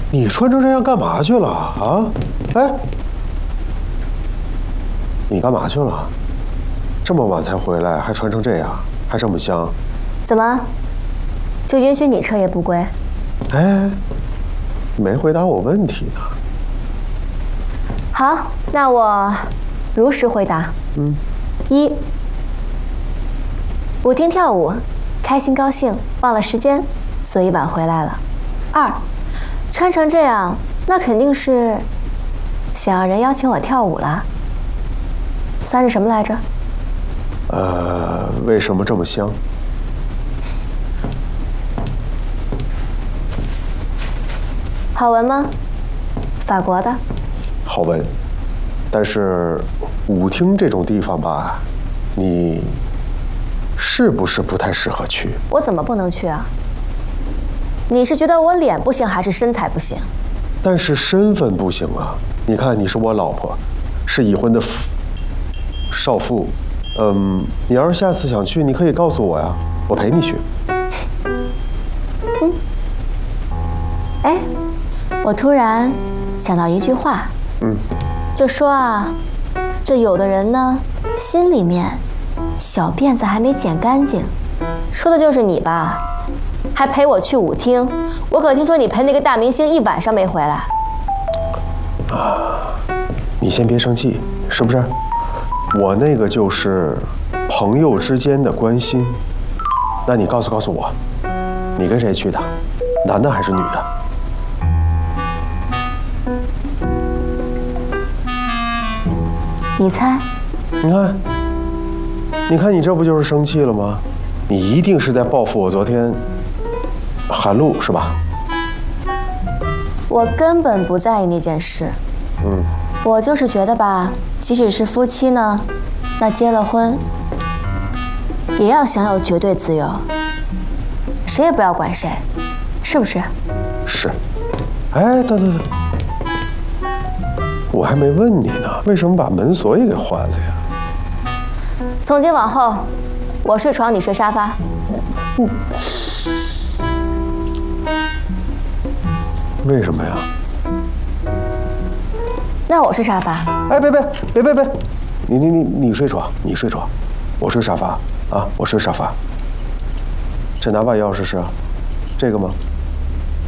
你穿成这样干嘛去了啊？哎，你干嘛去了？这么晚才回来，还穿成这样，还这么香？ 怎么，就允许你彻夜不归？ 哎，没回答我问题呢。 好，那我如实回答。一，舞厅跳舞，开心高兴，忘了时间，所以晚回来了。二，穿成这样，那肯定是想让人邀请我跳舞了。三是什么来着？ 为什么这么香？ 好闻吗？法国的。 好闻，但是舞厅这种地方吧，你是不是不太适合去？ 我怎么不能去啊？你是觉得我脸不行，还是身材不行？ 但是身份不行啊！你看，你是我老婆，是已婚的少妇。你要是下次想去，你可以告诉我呀，我陪你去。 哎，我突然想到一句话，就说啊，这有的人呢，心里面小辫子还没剪干净，说的就是你吧？还陪我去舞厅，我可听说你陪那个大明星一晚上没回来。 你先别生气，是不是？我那个就是朋友之间的关心。那你告诉我，你跟谁去的？男的还是女的？ 你猜？ 你看，你这不就是生气了吗？你一定是在报复我昨天韩露是吧？ 我根本不在意那件事。我就是觉得吧，即使是夫妻呢，那结了婚也要享有绝对自由，谁也不要管谁，是不是？ 是。哎，等，我还没问你呢，为什么把门锁也给换了呀？ 从今往后，我睡床，你睡沙发。 为什么呀？ 那我睡沙发。 哎，别，你睡床，我睡沙发啊，我睡沙发。这拿把钥匙是这个吗？